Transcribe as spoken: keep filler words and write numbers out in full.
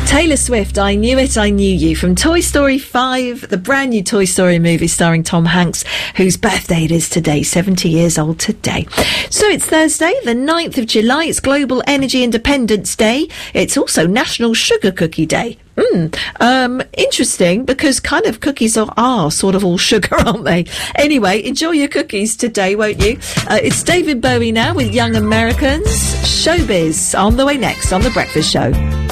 Taylor Swift, I Knew It, I Knew You, from Toy Story five, the brand new Toy Story movie starring Tom Hanks, whose birthday it is today, seventy years old today. So it's Thursday, the ninth of July, it's Global Energy Independence Day, it's also National Sugar Cookie Day. Mm, um, interesting, because kind of cookies are, are sort of all sugar, aren't they? Anyway, enjoy your cookies today, won't you? Uh, it's David Bowie now with Young Americans. Showbiz on the way next on The Breakfast Show.